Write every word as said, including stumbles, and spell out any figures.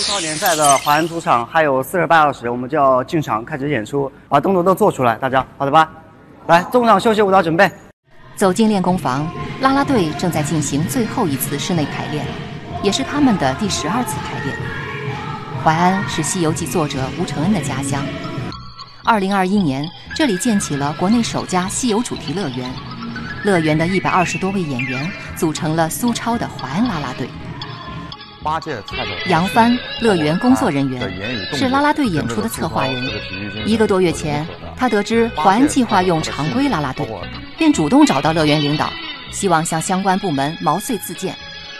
少年赛的华安主场还有四十八小时，我们就要进场开始演出，把动作都做出来，大家好的吧？来，中场休息舞蹈准备。 走进练功房，啦啦队正在进行最后一次室内排练，也是他们的第十二次排练。淮安是《西游记》作者吴承恩的家乡。二零二一年，这里建起了国内首家西游主题乐园。乐园的一百二十多位演员组成了苏超的淮安啦啦队。 八届蔡总杨帆，乐园工作人员，是啦啦队演出的策划人。一个多月前，他得知淮安计划用常规啦啦队，便主动找到乐园领导，希望向相关部门毛遂自荐。